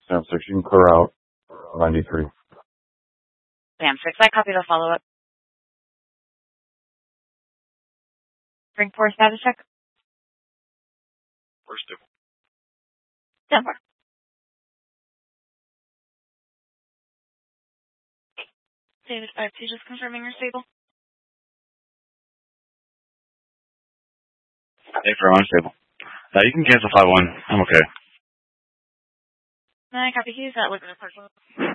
Sam 6, you can clear out 93. Sam 6, I copy the follow-up. Bring 4 status check. Where's Denver? Denver. David 5-2, just confirming you're stable. Hey, for I'm stable. You can cancel 5-1. I'm okay. I copy. Use that liquid person.